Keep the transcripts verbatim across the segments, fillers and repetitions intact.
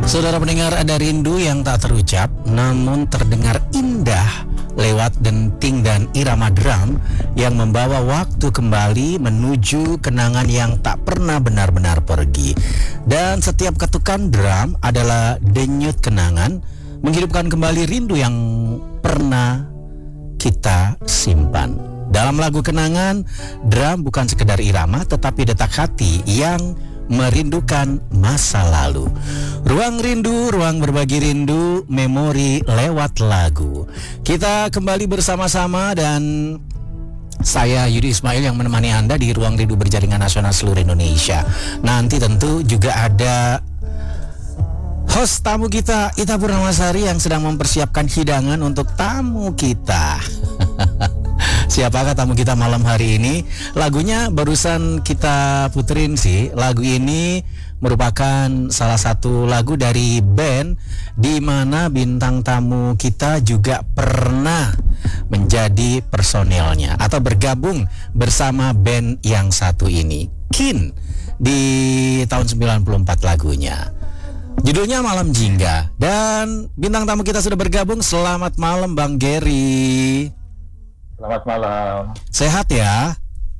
Saudara pendengar, ada rindu yang tak terucap namun terdengar indah lewat denting dan irama drum yang membawa waktu kembali menuju kenangan yang tak pernah benar-benar pergi. Dan setiap ketukan drum adalah denyut kenangan, menghidupkan kembali rindu yang pernah kita simpan. Dalam lagu kenangan, drum bukan sekedar irama tetapi detak hati yang merindukan masa lalu. Ruang rindu, ruang berbagi rindu, memori lewat lagu. Kita kembali bersama-sama dan saya Yudi Ismail yang menemani Anda di Ruang Rindu Berjaringan Nasional seluruh Indonesia. Nanti tentu juga ada host tamu kita, Ita Purnamasari, yang sedang mempersiapkan hidangan untuk tamu kita. Siapakah tamu kita malam hari ini? Lagunya barusan kita puterin sih. Lagu ini merupakan salah satu lagu dari band di mana bintang tamu kita juga pernah menjadi personilnya atau bergabung bersama band yang satu ini, Kin, di tahun sembilan puluh empat lagunya. Judulnya Malam Jingga. Dan bintang tamu kita sudah bergabung. Selamat malam Bang Gary. Selamat malam. Sehat ya?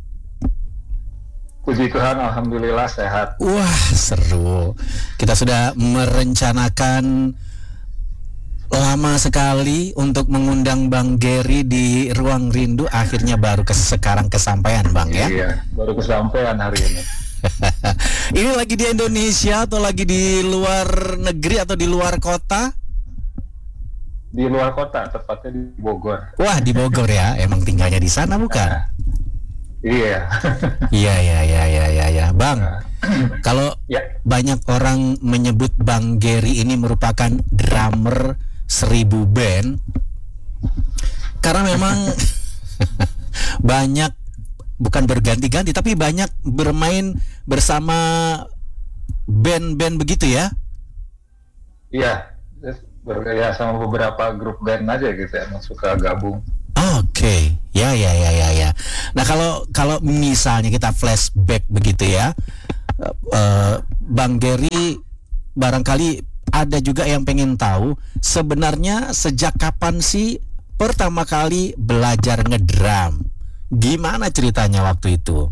Puji Tuhan, alhamdulillah sehat. Wah, seru. Kita sudah merencanakan lama sekali untuk mengundang Bang Gary di Ruang Rindu. Akhirnya baru ke sekarang kesampaian, Bang, ya? Iya, baru kesampaian hari ini. Ini lagi di Indonesia atau lagi di luar negeri atau di luar kota? Di luar kota, tepatnya di Bogor. Wah, di Bogor ya. Emang tinggalnya di sana bukan? Nah, iya. Iya, iya, iya, iya, iya, ya. Bang, nah. Kalau ya. Banyak orang menyebut Bang Gary ini merupakan drummer seribu band, karena memang banyak, bukan berganti-ganti, tapi banyak bermain bersama band-band begitu ya? Iya. Bergaya sama beberapa grup band aja gitu ya, yang suka gabung. Oke, okay. ya ya ya ya ya. Nah kalau kalau misalnya kita flashback begitu ya, uh, Bang Gary, barangkali ada juga yang pengen tahu sebenarnya sejak kapan sih pertama kali belajar ngedrum? Gimana ceritanya waktu itu?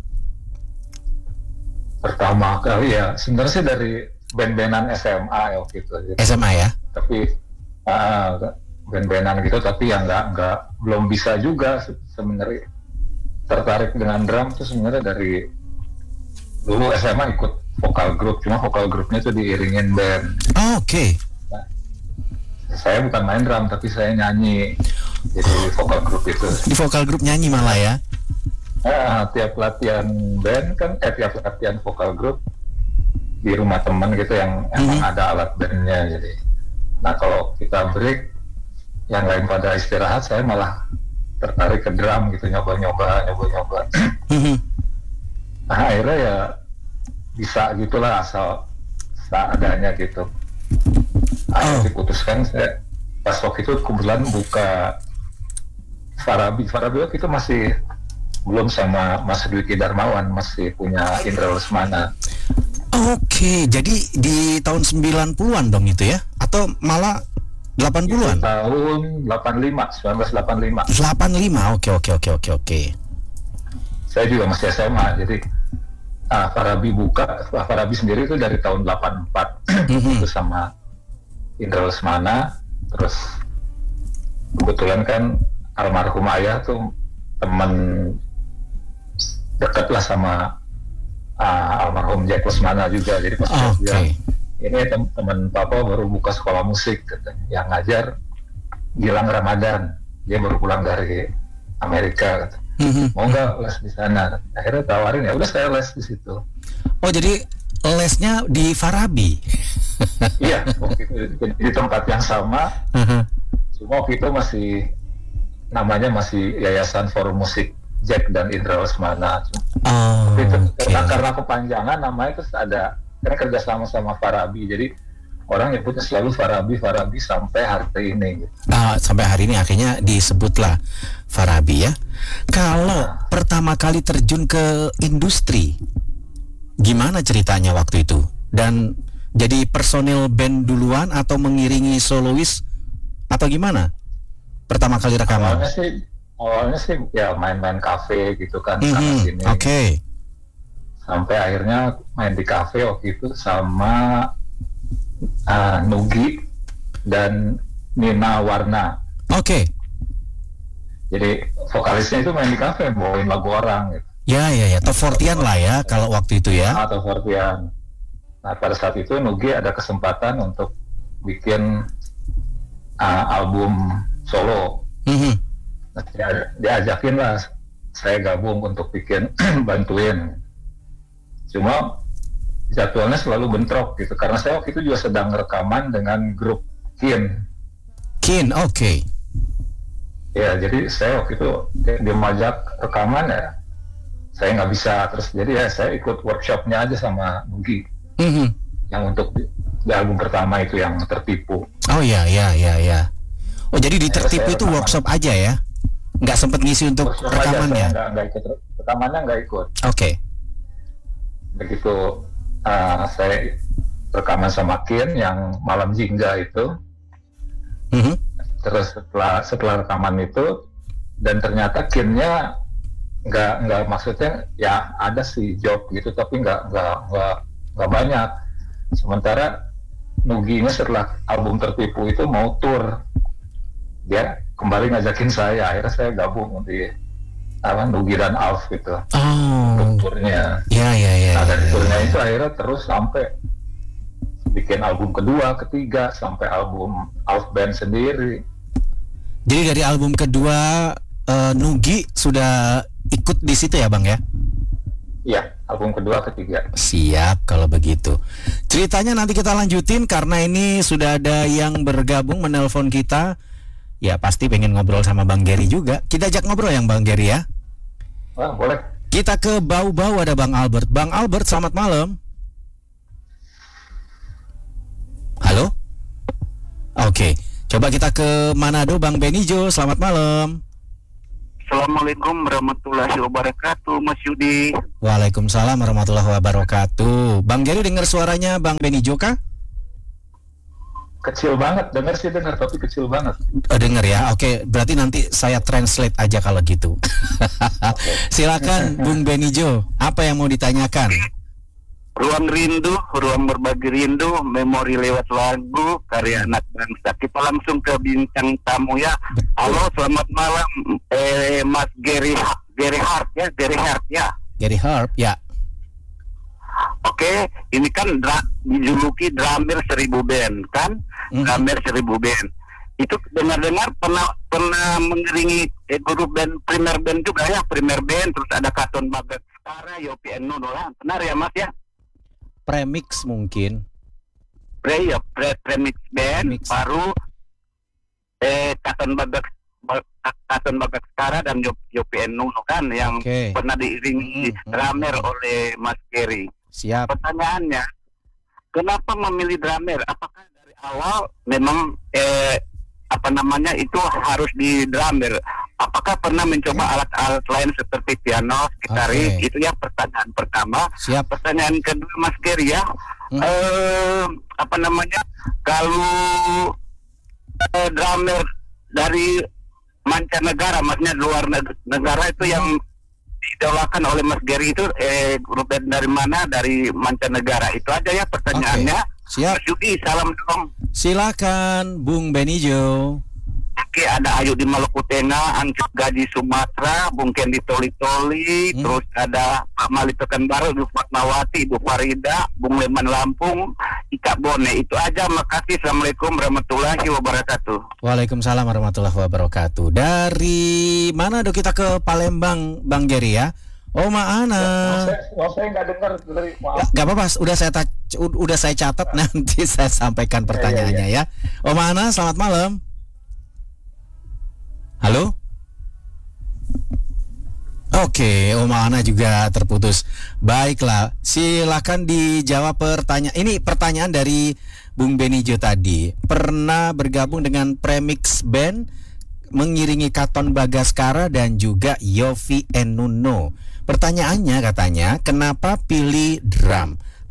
Pertama kali ya, sebenarnya sih dari band-bandan S M A ya waktu itu. S M A ya? Tapi uh, band-bandan gitu, tapi yang nggak nggak belum bisa juga sebenarnya tertarik dengan drum tuh sebenarnya dari dulu S M A ikut vokal grup, cuma vokal grupnya tuh diiringin band. Oh, Oke. Okay. Nah, saya bukan main drum tapi saya nyanyi, jadi vokal grup itu. Di vokal grup nyanyi malah ya? Nah, tiap latihan band kan, eh tiap latihan vokal grup di rumah teman gitu yang emang mm-hmm. ada alat bandnya, jadi nah kalau kita break yang lain pada istirahat, saya malah tertarik ke drum gitu, nyoba-nyoba nyoba-nyoba mm-hmm. Nah akhirnya ya bisa gitulah, asal seadanya gitu. Akhirnya oh. diputuskan, saya pas waktu itu kebetulan buka Farabi Farabi waktu itu masih belum sama Mas Dwiki Darmawan, masih punya Indra Lesmana. Oke, jadi di tahun sembilan puluhan dong itu ya? Atau malah delapan puluhan? Itu tahun delapan puluh lima, seribu sembilan ratus delapan puluh lima. delapan puluh lima, oke oke oke oke oke. Saya juga masih S M A, jadi ah, Farabi buka, Farabi sendiri itu dari tahun delapan puluh empat. Mm-hmm. Itu sama Indra Lesmana, terus kebetulan kan almarhum ayah tuh teman dekat lah sama Uh, almarhum Jack Lesmana juga, jadi pas oh, dia okay. ini tem- teman papa baru buka sekolah musik katanya, yang ngajar Gilang Ramadan, dia baru pulang dari Amerika, kata. Mm-hmm. Mau nggak les di sana? Akhirnya tawarin, ya udah saya les di situ. Oh jadi lesnya di Farabi? Iya, waktu itu di tempat yang sama, uh-huh. cuma waktu itu masih namanya masih Yayasan Forum Musik Jack dan Indra Lesmana. Oh, itu, okay. karena, karena kepanjangan namanya terus ada, karena kerja sama sama Farabi, jadi orang nyebutnya selalu Farabi Farabi sampai hari ini. Gitu. Ah, sampai hari ini akhirnya disebutlah Farabi ya. Kalau nah. pertama kali terjun ke industri, gimana ceritanya waktu itu? Dan Jadi personil band duluan atau mengiringi solois atau gimana? Pertama kali rekaman? Awalnya sih, awalnya sih ya main-main kafe gitu kan, mm-hmm. sana sini. Oke. Okay. Sampai akhirnya main di kafe waktu itu sama uh, Nugi dan Nina Warna. Oke. Okay. Jadi vokalisnya itu main di kafe, bawain lagu orang gitu. Ya ya ya, top forty-an lah ya kalau waktu itu ya. Ah, top forty-an. Nah pada saat itu Nugi ada kesempatan untuk bikin uh, album solo. Mm-hmm. Nah, dia, diajakin lah saya gabung untuk bikin bantuin. Cuma jadwalnya selalu bentrok gitu karena saya waktu itu juga sedang rekaman dengan grup Kin. Kin, oke. Okay. Ya jadi saya waktu itu dia majak rekaman ya, saya nggak bisa terus jadi ya saya ikut workshopnya aja sama Nugi. Mm-hmm. Yang untuk di, di album pertama itu yang Tertipu. Oh ya ya ya ya. Oh jadi di Tertipu itu workshop aja ya? Nggak sempat ngisi untuk workshop rekamannya? Nggak, nggak ikut rekamannya nggak ikut. Oke. Okay. Begitu uh, saya rekaman sama Kin yang Malam Jingga itu. Mm-hmm. Terus setelah setelah rekaman itu dan ternyata Kinnya nggak nggak maksudnya ya ada sih job gitu tapi nggak nggak nggak nggak banyak. Sementara Nuginya setelah album Tertipu itu mau tour, dia kembali ngajakin saya, akhirnya saya gabung di apa Nugi dan Alf gitu. Oh. Untuk tournya. Ya ya ya. Nah dari ya, tournya ya. itu akhirnya terus sampai bikin album kedua, ketiga, sampai album Alf Band sendiri. Jadi dari album kedua uh, Nugi sudah ikut di situ ya Bang ya? Iya, album kedua, ketiga. Siap kalau begitu. Ceritanya nanti kita lanjutin karena ini sudah ada yang bergabung menelpon kita. Ya pasti pengen ngobrol sama Bang Gary juga. Kita ajak ngobrol yang Bang Gary ya. Wah, boleh. Kita ke Bau-Bau ada Bang Albert. Bang Albert, selamat malam. Halo? Oke, coba kita ke Manado, Bang Benijo, selamat malam. Assalamualaikum warahmatullahi wabarakatuh, Mas Yudi. Waalaikumsalam warahmatullahi wabarakatuh. Bang Gary dengar suaranya Bang Benijo kah? Kecil banget, dengar sih dengar tapi kecil banget. Oh, dengar ya, oke, berarti nanti saya translate aja kalau gitu. Silakan Bung Benijo, apa yang mau ditanyakan? Ruang rindu, ruang berbagi rindu, memori lewat lagu, karya anak bangsa. Kita langsung ke bintang tamu ya. Betul. Halo, selamat malam, eh, Mas Gary, Gary Hart ya, Gary Hart ya. Gary Hart ya. Oke, ini kan dra- dijuluki drummer seribu band kan, mm-hmm. drummer seribu band. Itu dengar-dengar pernah pernah mengiringi eh, grup band primer band juga ya, primer band, terus ada Katon Bagaskara, Yopi and Nuno lah, benar ya Mas ya? Premix mungkin. Pre ya, pre premix band Premix. Baru eh Katon Bagas Katon Bagaskara dan Yopi and Nuno kan yang okay. pernah diiringi mm-hmm. drummer oleh Mas Gary. Siap. Pertanyaannya, kenapa memilih drummer? Apakah dari awal memang eh apa namanya itu harus di drummer? Apakah pernah mencoba okay. alat-alat lain seperti piano, gitaris? Okay. Itu ya pertanyaan pertama. Siap. Pertanyaan kedua Mas Gary ya, hmm. eh, apa namanya kalau eh, drummer dari mancanegara, maksudnya luar negara itu yang diidolakan oleh Mas Gary itu eh, grup band dari mana? Dari mancanegara. Itu aja ya pertanyaannya. Okay. Siap. Mas Yudi, salam dong. Silakan Bung Benijo. Oke, ada Ayu di Maluku Tengah, Ancut Gaji Sumatera, Bung Kendi Toli-Toli, hmm. terus ada Pak Mali Pekanbaru, Ibu Fatmawati, Ibu Farida, Bung Leman Lampung, Ika Bone. Itu aja, makasih. Assalamualaikum warahmatullahi wabarakatuh. Waalaikumsalam warahmatullahi wabarakatuh. Dari mana do kita ke Palembang, Bang Gary ya? Oma Ana. Ya, saya, saya nggak dengar dari maaf. Gak apa-apa, udah saya ta- udah saya catat nah. Nanti saya sampaikan pertanyaannya ya, ya. ya. Oma Ana, selamat malam. Halo? Oke, Oma Ana juga terputus. Baiklah, silakan dijawab pertanyaan. Ini pertanyaan dari Bung Benijo tadi. Pernah bergabung dengan Premix Band, mengiringi Katon Bagaskara dan juga Yofi and Nuno. Pertanyaannya katanya, kenapa pilih drum?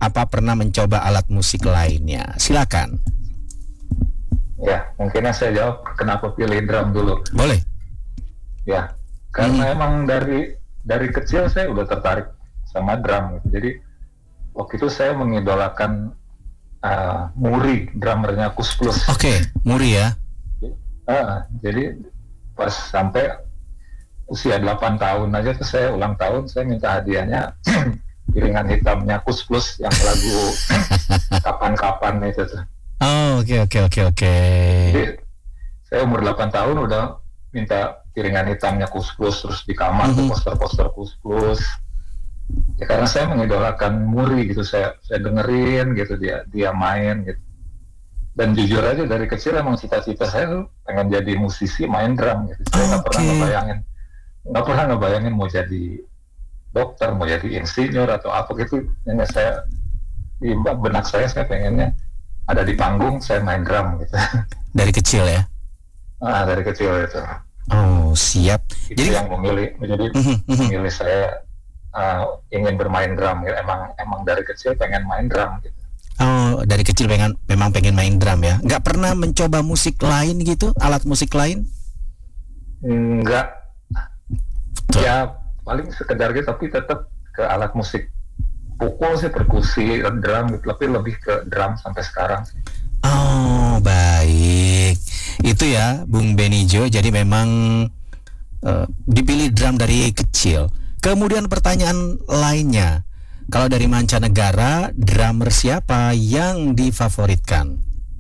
apa pernah mencoba alat musik lainnya? Silakan. Ya, mungkin saya jawab kenapa pilih drum dulu. Boleh. Ya, karena Hmm. emang dari dari kecil saya udah tertarik sama drum gitu. Jadi waktu itu saya mengidolakan uh, Muri, drummernya Kus Plus. Oke, Muri ya. Uh, jadi pas sampai usia delapan tahun aja tuh saya ulang tahun, saya minta hadiahnya piringan hitamnya Kus Plus yang lagu kapan-kapan itu tuh. Oh, oke oke oke oke. Jadi saya umur delapan tahun udah minta piringan hitamnya Kus Plus, terus di kamar tuh Mhm. poster-poster Kus Plus. Ya karena saya mengidolakan Muri gitu, saya saya dengerin gitu dia dia main gitu. Dan jujur aja dari kecil emang cita-cita saya tuh pengen jadi musisi main drum gitu. Saya nggak pernah Oke. ngebayangin nggak pernah ngebayangin mau jadi dokter, mau jadi insinyur atau apa gitu. Yang saya di benak saya saya pengennya ada di panggung saya main drum gitu. Dari kecil ya. Ah, dari kecil itu. Oh, siap. Itu Jadi yang memilih menjadi Mhm, mhm. memilih saya uh, ingin bermain drum gitu. Emang emang dari kecil pengen main drum gitu. Oh, dari kecil pengen memang pengen main drum ya. Nggak pernah mencoba musik lain gitu, alat musik lain? Enggak, Betul. ya paling sekedar gitu, tapi tetap ke alat musik pukul sih, perkusi, drum gitu, tapi lebih ke drum sampai sekarang sih. Oh, baik. Itu ya, Bung Benijo. Jadi memang eh, dipilih drum dari kecil. Kemudian pertanyaan lainnya, kalau dari mancanegara, drummer siapa yang difavoritkan?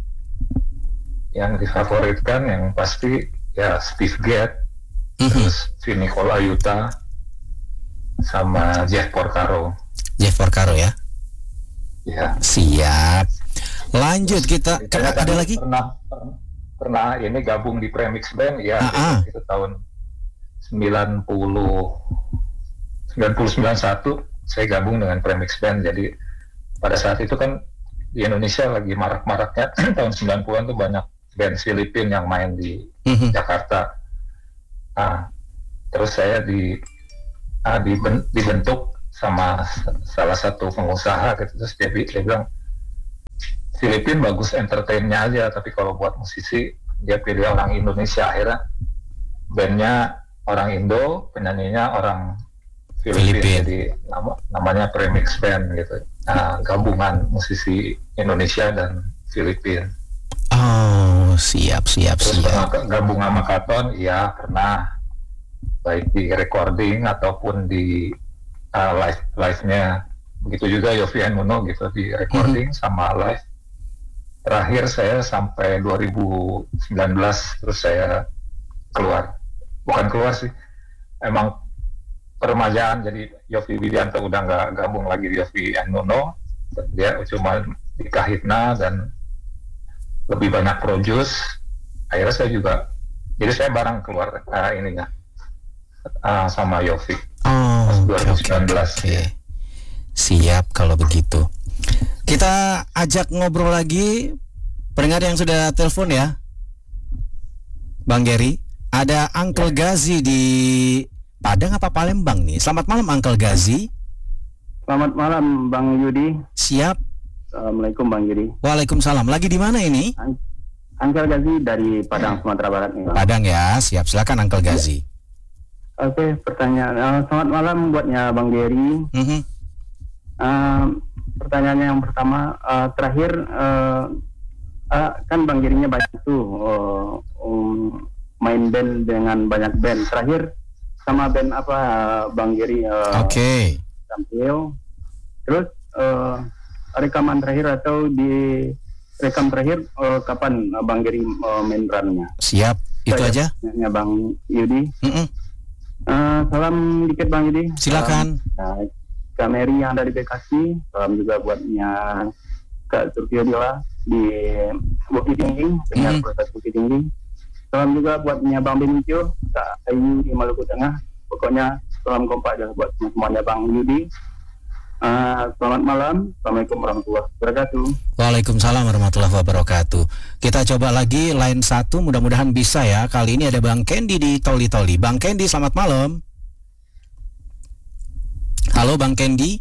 Yang difavoritkan yang pasti ya Steve Gadd, Mhm. terus Vinny Colaiuta, sama Jeff Porcaro. Jeff Porcaro ya. Ya. Siap. Lanjut kita. Saya Ada kan lagi? Pernah, pernah pernah ini gabung di Premix Band ya. Ah, ah. Itu, itu tahun sembilan puluh sembilan puluh sembilan satu saya gabung dengan Premix Band. Jadi pada saat itu kan di Indonesia lagi marak-maraknya tahun sembilan puluhan tuh banyak band Filipina yang main di Mhm. Jakarta. Nah, terus saya di ah, diben- dibentuk sama s- salah satu pengusaha gitu. Terus dia, bi- dia bilang Filipina bagus entertainnya aja, tapi kalau buat musisi dia pilih orang Indonesia. Akhirnya bandnya orang Indo, penyanyinya orang Filipina. Filipin. Jadi nama, namanya Premix Band gitu. Nah, gabungan musisi Indonesia dan Filipina. Oh, siap siap Terus pernah siap. ke- gabung sama Katon, iya pernah, baik di recording ataupun di uh, live live-nya. Begitu juga Yofi and Nuno gitu, di recording sama live. Terakhir saya sampai dua ribu sembilan belas, terus saya keluar. Bukan keluar sih, emang peremajaan. Jadi Yofi Widianto udah nggak gabung lagi di Yofi and Nuno, dia cuma di Kahitna dan lebih banyak produce. Akhirnya saya juga, jadi saya bareng keluar uh, ininya uh, sama Yofi Oh, oke dua ribu oke sembilan belas. oke. Siap kalau begitu. Kita ajak ngobrol lagi pendengar yang sudah telepon ya. Bang Gary, ada Uncle Gazi di Padang apa Palembang nih? Selamat malam Uncle Gazi. Selamat malam Bang Yudi. Siap. Assalamualaikum Bang Yudi. Waalaikumsalam. Lagi di mana ini? Angkel Gazi dari Padang, Sumatera Barat nih Bang. Padang ya. Siap. Silakan Uncle Gazi. Oke, pertanyaan. Uh, selamat malam buatnya Bang Gary. Mhm. Uh, pertanyaannya yang pertama, uh, terakhir uh, uh, kan Bang Gary-nya banyak tuh uh, um, main band dengan banyak band. Terakhir sama band apa uh, Bang Gary uh, Oke. tampil? Terus uh, rekaman terakhir atau di rekam terakhir uh, kapan uh, Bang Gary uh, main drumnya? Siap. Itu aja. Ya Bang Yudi. Mhm. Uh, salam dikit Bang Yudi. Silakan. Salam, uh, Kak Mary yang ada di Bekasi. Salam juga buatnya Kak Turkio Dila di Bukit Tinggi, penyiar Mhm. proses Bukit Tinggi. Salam juga buatnya Bang Benicio, Kak Ayu di Maluku Tengah. Pokoknya salam kompak aja buat semuanya Bang Yudi. Uh, selamat malam. Assalamualaikum warahmatullahi wabarakatuh. Waalaikumsalam warahmatullahi wabarakatuh. Kita coba lagi line satu, mudah-mudahan bisa ya. Kali ini ada Bang Kendi di Toli Toli. Bang Kendi, selamat malam. Halo Bang Kendi.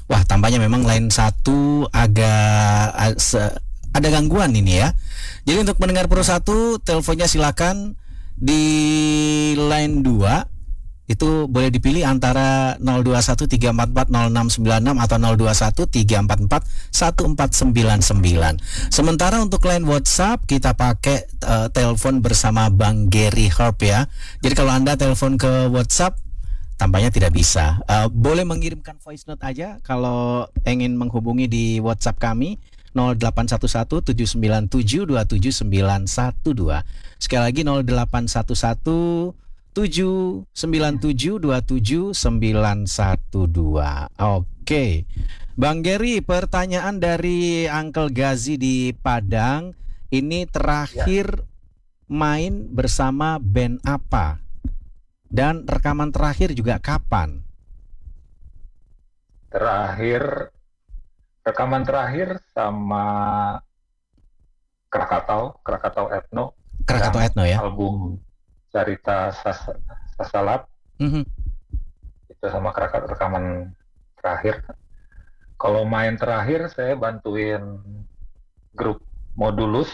Wah, tampaknya memang line satu agak a- se- ada gangguan ini ya. Jadi untuk mendengar Pro satu, teleponnya silakan di line dua. Itu boleh dipilih antara nol dua satu tiga empat empat nol enam sembilan enam atau nol dua satu tiga empat empat satu empat sembilan sembilan. Sementara untuk line WhatsApp kita pakai uh, telepon bersama Bang Gary Herb ya. Jadi kalau Anda telepon ke WhatsApp tampaknya tidak bisa. Uh, boleh mengirimkan voice note aja kalau ingin menghubungi di WhatsApp kami nol delapan satu satu tujuh sembilan tujuh dua tujuh sembilan satu dua. Sekali lagi nol delapan satu satu tujuh sembilan tujuh dua tujuh sembilan satu dua. Oke. Bang Gary, pertanyaan dari Uncle Gazi di Padang. Ini terakhir main bersama band apa? Dan rekaman terakhir juga kapan? Terakhir rekaman terakhir sama Krakatau, Krakatau Etno. Krakatau yang Etno ya. Album Cerita Sas- Sasalap Mhm. itu sama Krakatau rekaman terakhir. Kalau main terakhir saya bantuin grup Modulus.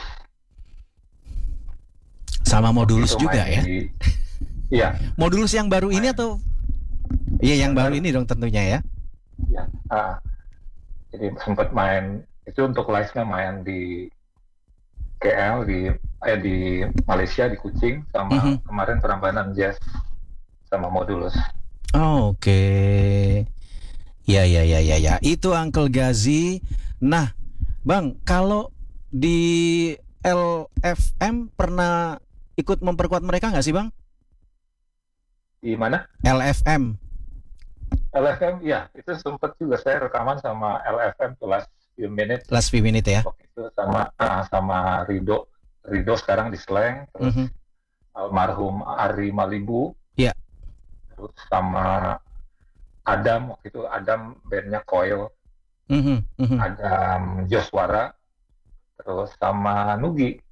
Sama Modulus Itu juga main ya. di- Iya, Modulus yang baru ini atau? Iya, yang baru ini dong tentunya ya. ya. Ah, jadi sempat main itu untuk live-nya main di K L di eh di Malaysia di Kuching sama Mhm. kemarin Prambanan Jazz sama Modulus. Oh, oke. Ya, ya, ya, ya, ya. Itu Uncle Gazi. Nah, Bang, kalau di L F M pernah ikut memperkuat mereka nggak sih, Bang? Di mana? L F M. L F M, ya itu sempat juga saya rekaman sama L F M tuh last few minutes Last few minute ya. waktu itu sama ah, sama Rido Rido sekarang di Slang, terus Mhm. almarhum Ari Malibu, Iya. terus sama Adam waktu itu Adam bandnya Coil, Mhm, mhm. Adam Joswara, terus sama Nugi.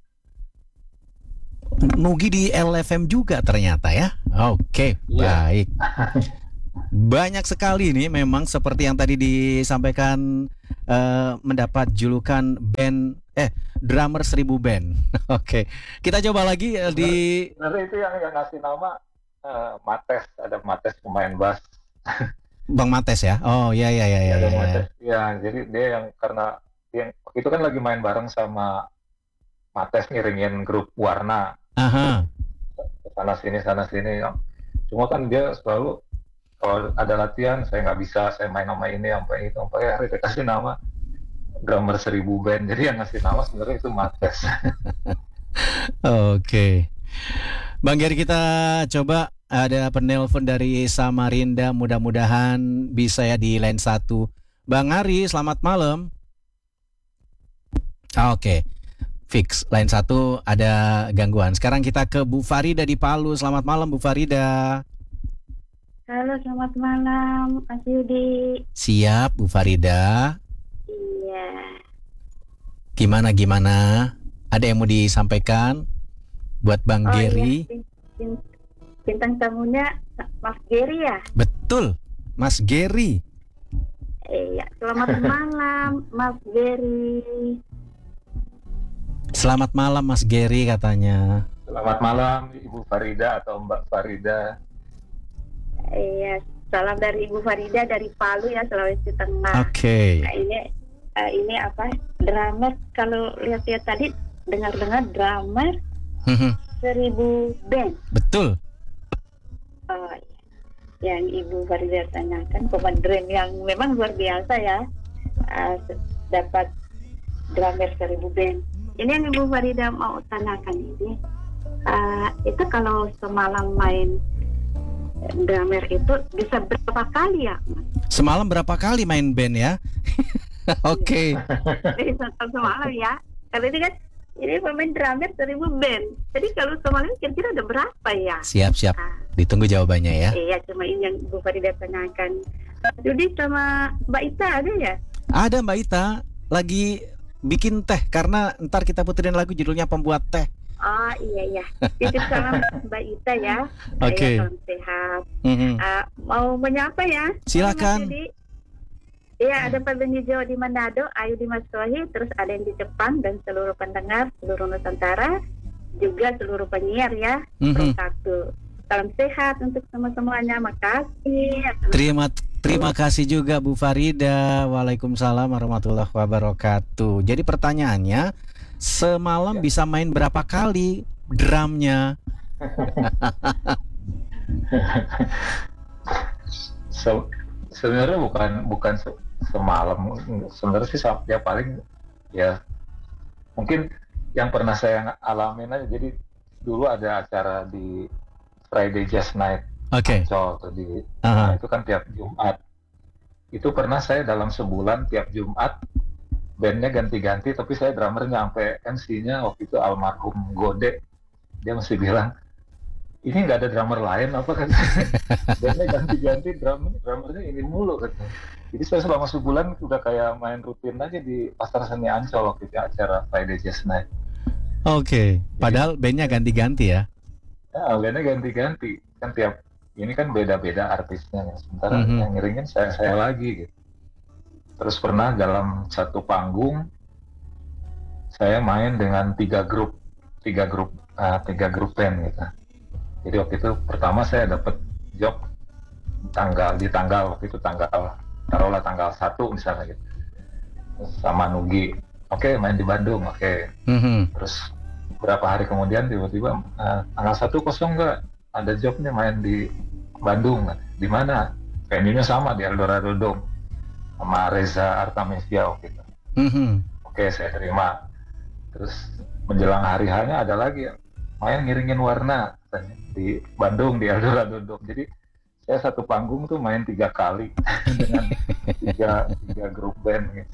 Nugi di L F M juga ternyata ya. Oke, Iya. baik. Banyak sekali nih memang seperti yang tadi disampaikan eh, mendapat julukan band eh drummer seribu band. Oke. Kita coba lagi eh, di Sebenarnya itu yang yang ngasih nama eh, Mates, ada Mates pemain bass. Bang Mates ya. Oh ya ya ya ya. Ada ya, ya. Mates. Ya, jadi dia yang karena yang itu kan lagi main bareng sama Mates ngiringin grup Warna Aha. sana sini sana sini. Cuma kan dia selalu kalau ada latihan saya nggak bisa, saya main nama ini sampai itu sampai akhirnya dia kasih nama drummer seribu band. Jadi yang ngasih nama sebenarnya itu Mates. Oke. Bang Gary, kita coba ada penelpon dari Samarinda, mudah-mudahan bisa ya di line satu. Bang Ari, selamat malam. Oke. Fix, line satu ada gangguan. Sekarang kita ke Bu Farida di Palu. Selamat malam Bu Farida. Halo, selamat malam, Mas Yudi. Siap Bu Farida. Iya, Gimana gimana? Ada yang mau disampaikan buat Bang oh Gary? iya, bin- bin- bintang tamunya Mas Gary ya? Betul, Mas Gary. Iya, selamat malam, Mas Gary. Selamat malam Mas Gary katanya. Selamat malam Ibu Farida atau Mbak Farida. Iya, salam dari Ibu Farida dari Palu ya, Sulawesi Tengah. Oke. Nah, ini eh, ini apa? Drummer, kalau lihat-lihat tadi dengar-dengar drummer Mhm, seribu band. Betul. Oh, iya. Yang Ibu Farida tanyakan pemain drum yang memang luar biasa ya, uh, dapat drummer seribu band. Ini yang Ibu Farida mau tanyakan ini, uh, itu kalau semalam main drummer itu bisa berapa kali ya, Mas? Semalam berapa kali main band ya? Oke. Jadi satu semalam ya. Kalau ini kan ini pemain drummer seribu band. Jadi kalau semalam kira-kira ada berapa ya? Siap siap. Ah, Ditunggu jawabannya ya. iya, cuma ini yang Ibu Farida tanyakan. Jadi sama Mbak Ita ada ya? Ada Mbak Ita lagi bikin teh karena ntar kita puterin lagu judulnya Pembuat Teh. Oh iya iya. Titip salam Mbak Ita ya. Oke. Saya salam sehat. Mhm. Ah, mau menyapa ya? Silakan. Mas Yudi. Iya, ada Pak Benijo di Manado, Ayu di Masohi, terus ada yang di Jepang, dan seluruh pendengar, seluruh Nusantara, juga seluruh penyiar ya, Mhm. Pro satu. Salam sehat untuk semua-semuanya, makasih. Terima terima kasih juga Bu Farida. Waalaikumsalam warahmatullahi wabarakatuh. Jadi pertanyaannya, semalam Ya. bisa main berapa kali drumnya? Se- sebenarnya bukan bukan se- semalam, sebenarnya sih sam- ya paling ya mungkin yang pernah saya alamin aja. Jadi dulu ada acara di Friday Jazz Night Oke. Ancol tuh di Aha. nah, itu kan tiap Jumat. Itu pernah saya dalam sebulan tiap Jumat bandnya ganti-ganti, tapi saya drummernya. Sampai M C-nya waktu itu almarhum Gode, dia masih bilang, ini nggak ada drummer lain apa kan? Bandnya ganti-ganti, drum drummernya ini mulu kan. Jadi saya selama sebulan udah kayak main rutin aja di Pasar Seni Ancol waktu itu acara Friday Jazz Night. Oke. Padahal bandnya ganti-ganti ya. Nah, bandnya ganti-ganti kan, tiap ini kan beda-beda artisnya ya. Sementara Mhm. yang ngiringin saya saya lagi gitu. Terus pernah dalam satu panggung saya main dengan tiga grup, tiga grup, ah, tiga grup band gitu. Jadi waktu itu pertama saya dapat job tanggal di tanggal waktu itu tanggal taruhlah tanggal satu misalnya gitu. Terus sama Nugi, oke main di Bandung, oke. Mhm. Terus berapa hari kemudian tiba-tiba "Ah, tanggal satu kosong nggak, ada job nih main di Bandung." Di mana? Venue-nya sama di Eldorado Dome sama Reza Artamevia waktu itu. Mhm. Oke, saya terima. Terus menjelang hari hanya ada lagi main ngiringin warna katanya, di Bandung di Eldorado Dome. Jadi saya satu panggung tuh main tiga kali dengan tiga tiga grup band gitu.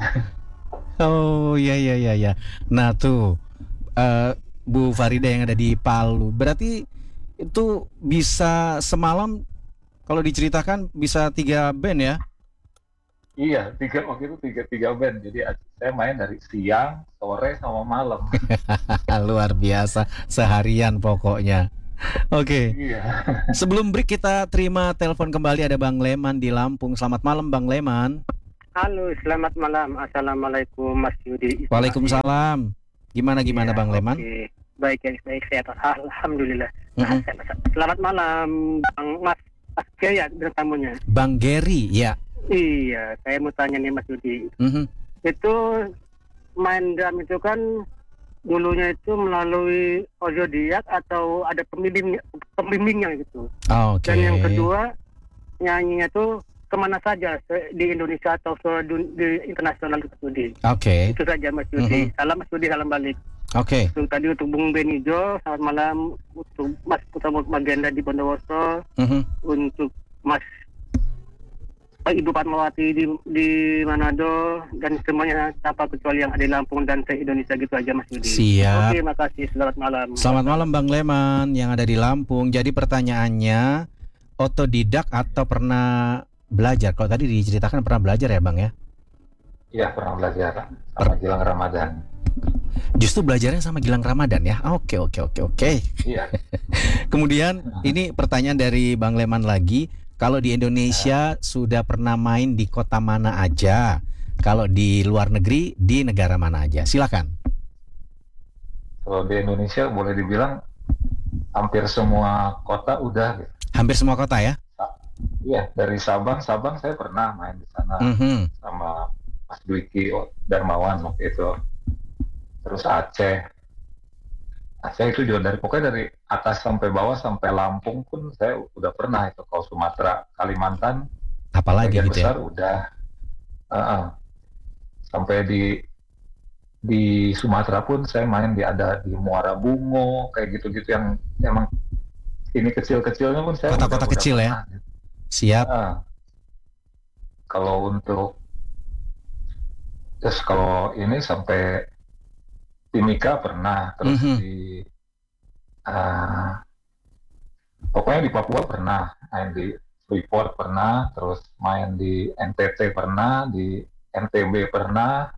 Oh, ya ya ya ya. Nah, tuh eh, Bu Farida yang ada di Palu. Berarti itu bisa semalam kalau diceritakan bisa tiga band ya? Iya, tiga waktu itu tiga tiga band. Jadi saya main dari siang, sore, sama malam. Luar biasa, seharian pokoknya. Oke. Iya. Sebelum break kita terima telepon kembali, ada Bang Leman di Lampung. Selamat malam Bang Leman. Halo, selamat malam. Assalamualaikum Mas Yudi. Waalaikumsalam. Gimana gimana Ya, Bang Leman? oke. Baik, baik, baik, sehat. Alhamdulillah. Mm-mm. Selamat malam, Bang Mas Mas Jaya dan tamunya. Bang Gary, ya. Iya, saya mau tanya nih Mas Yudi. Mhm. Itu main drum itu kan dulunya itu melalui audiodiak atau ada pembimbing pembimbingnya gitu. Oke. Dan yang kedua, nyanyinya tuh kemana saja se- di Indonesia atau ke dun- di internasional itu Mas Yudi. Oke. Itu saja Mas Yudi. Salam Mas Yudi, salam balik. Oke. Untuk tadi untuk Bung Benijo, selamat malam. Untuk Mas Putra Magenda di Bondowoso, Mhm. untuk Mas Ibu Fatmawati di di Manado, dan semuanya tanpa kecuali yang ada di Lampung dan se Indonesia gitu aja Mas Yudi. Siap. Oke, makasih. Selamat malam. Selamat malam Bang Leman yang ada di Lampung. Jadi pertanyaannya, otodidak atau pernah belajar? Kalau tadi diceritakan pernah belajar ya Bang ya? Iya, pernah belajar sama Gilang Ramadan. Justru belajarnya sama Gilang Ramadan ya? Oke oke oke oke. Iya. Kemudian ini pertanyaan dari Bang Leman lagi. Kalau di Indonesia sudah pernah main di kota mana aja? Kalau di luar negeri di negara mana aja? Silakan. Kalau di Indonesia boleh dibilang hampir semua kota udah gitu. Hampir semua kota ya? Iya, dari Sabang, Sabang saya pernah main di sana Mhm. sama Mas Dwiki Darmawan waktu itu. Terus Aceh. Aceh itu juga dari pokoknya dari atas sampai bawah sampai Lampung pun saya udah pernah itu. Kalau Sumatera, Kalimantan, Apalagi bagian gitu ya? besar udah. Uh-uh. Sampai di di Sumatera pun saya main di ada di Muara Bungo kayak gitu-gitu yang emang ini kecil-kecilnya pun saya Kota-kota udah- udah kecil ya? pernah. Siap. Ah. Kalau untuk terus kalau ini sampai Timika pernah, terus Mhm. di ah, pokoknya di Papua pernah, main di Freeport pernah, terus main di N T T pernah, di N T B pernah.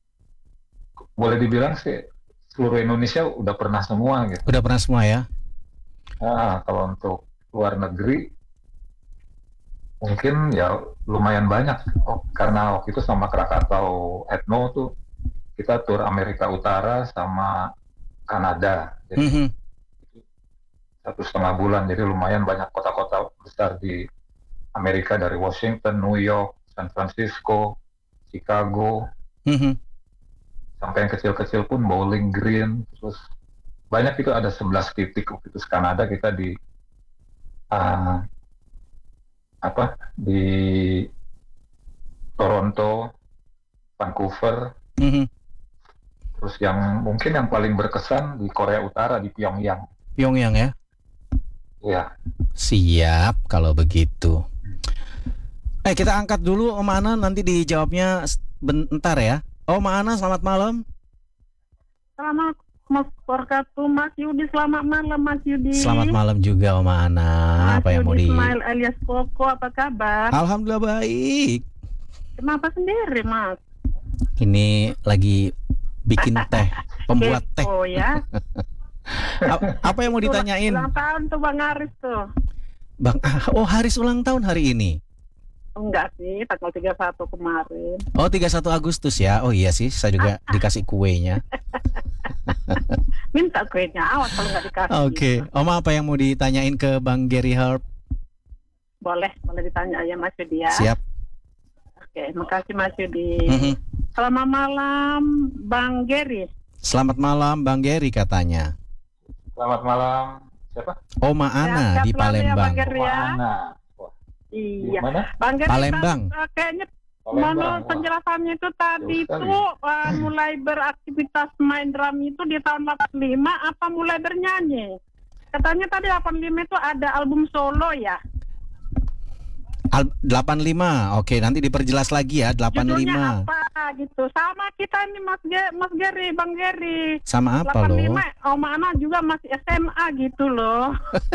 Boleh dibilang sih seluruh Indonesia udah pernah semua gitu. Udah pernah semua ya? Ah, kalau untuk luar negeri mungkin ya lumayan banyak. Oh, karena waktu itu sama Krakatau Etno tuh kita tur Amerika Utara sama Kanada. Jadi Mhm. satu setengah bulan, jadi lumayan banyak kota-kota besar di Amerika, dari Washington, New York, San Francisco, Chicago, Mhm. sampai yang kecil-kecil pun Bowling Green, terus banyak, itu ada sebelas titik. Waktu itu Kanada kita di uh, apa di Toronto, Vancouver, Mhm. terus yang mungkin yang paling berkesan di Korea Utara, di Pyongyang. Pyongyang ya. Ya, Siap kalau begitu. Eh kita angkat dulu Om Ana, nanti dijawabnya bentar ya. Om Ana, selamat malam. Selamat Mas Wabarakatuh, Mas Yudi. Selamat malam, Mas Yudi. Selamat malam juga Om Ana. Mas Apa yang mau Yudi di? Ismail alias Koko, apa kabar? Alhamdulillah baik. Kenapa sendiri, Mas? Ini lagi bikin teh, pembuat teh. Oh ya. A- Apa yang mau ditanyain? Ulang tahun tuh Bang Haris tuh. Bang, oh Haris ulang tahun hari ini. Enggak sih, tanggal tiga puluh satu kemarin. Oh tiga puluh satu Agustus ya. Oh iya sih, saya juga dikasih kuenya. Minta kuenya, awas kalau nggak dikasih. Oke, Om apa yang mau ditanyain ke Bang Gary Harp? Boleh, boleh ditanya ya Mas Yudi ya. Siap. Oke, makasih Mas Yudi. Mhm. Selamat malam, Bang Gary. Selamat malam Bang Gary katanya. selamat malam. Siapa? Oma Ana Sehat di selalu ya, Palembang. Bang Gary ya. Mana? Wah, di Iya. mana? Bang Gary, Palembang. kan, kayaknya Palembang. menurut Wah, penjelasannya itu tadi jauh sekali. itu uh, mulai beraktivitas main drum itu di tahun delapan puluh lima apa mulai bernyanyi? Katanya tadi delapan puluh lima itu ada album solo ya. Al- delapan puluh lima. Oke, nanti diperjelas lagi ya. delapan puluh lima. Judulnya apa gitu. Sama kita ini Mas Ge- Mas Gary, Bang Gary. Sama apa delapan puluh lima loh? Om Ana juga masih S M A gitu loh.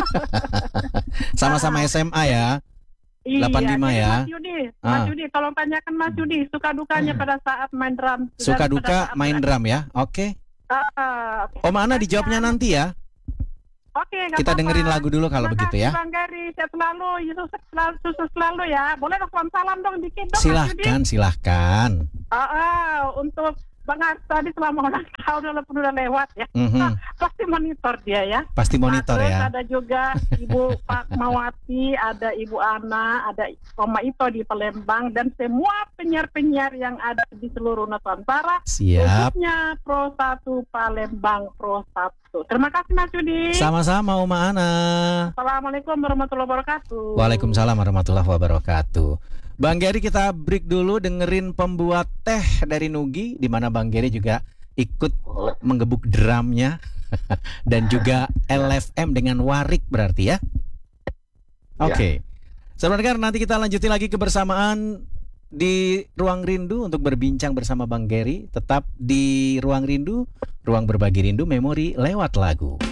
Sama-sama S M A ya. delapan puluh lima jadi ya. Mas Yudi, Mas Ah. Yudi, tolong tanyakan Mas Yudi suka dukanya pada saat main drum. Suka dan pada duka saat- main drum ya. Oke. Ah, oke. Om Ana dijawabnya nanti ya. Oke, nggak Kita apa-apa. dengerin lagu dulu kalau Terima begitu kasih, ya. Bang Gary, sehat selalu, Yesus selalu, sukses selalu ya. Boleh dong salam dong dikit dong Mas Yudi. Silahkan, silahkan. Ah, ah, untuk Bang Haris tadi selama ulang tahun walaupun udah lewat ya. Mhm. Pasti monitor dia ya. Pasti monitor Nah, terus ya. ada juga Ibu Fatmawati, ada Ibu Ana, ada Oma Ito di Palembang, dan semua penyiar-penyiar yang ada di seluruh Nusantara, Siap. khususnya Pro satu Palembang Pro satu. Terima kasih Mas Yudi. Sama-sama Oma Ana. Assalamualaikum warahmatullahi wabarakatuh. Waalaikumsalam warahmatullahi wabarakatuh. Bang Gary, kita break dulu dengerin pembuat teh dari Nugi, di mana Bang Gary juga ikut Boleh. menggebuk drumnya dan juga L F M dengan warik berarti ya. Oke. Saudara dengar, nanti kita lanjutin lagi kebersamaan di Ruang Rindu untuk berbincang bersama Bang Gary. Tetap di Ruang Rindu, ruang berbagi rindu memori lewat lagu.